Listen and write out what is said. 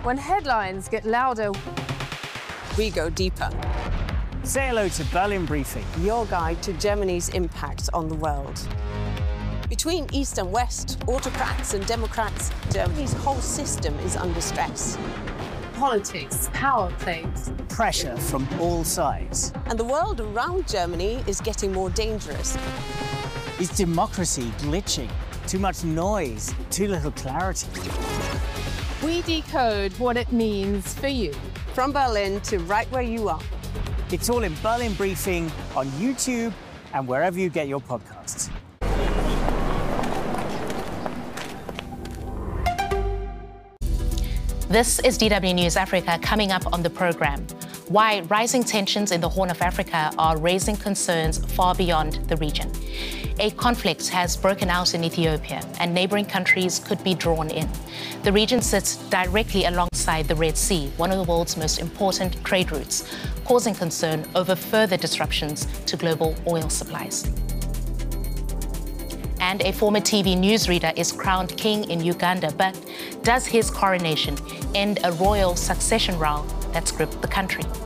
When headlines get louder, we go deeper. Say hello to Berlin Briefing, your guide to Germany's impact on the world. Between East and West, autocrats and democrats, Germany's whole system is under stress. politics, power plays, pressure from all sides. And the world around Germany is getting more dangerous. Is democracy glitching? Too much noise, too little clarity. We decode what it means for you. From Berlin to right where you are. It's all in Berlin Briefing on YouTube and wherever you get your podcasts. This is DW News Africa. Coming up on the program, why rising tensions in the Horn of Africa are raising concerns far beyond the region. A conflict has broken out in Ethiopia and neighboring countries could be drawn in. The region sits directly alongside the Red Sea, one of the world's most important trade routes, causing concern over further disruptions to global oil supplies. And a former TV newsreader is crowned king in Uganda, but does his coronation end a royal succession row that's gripped the country?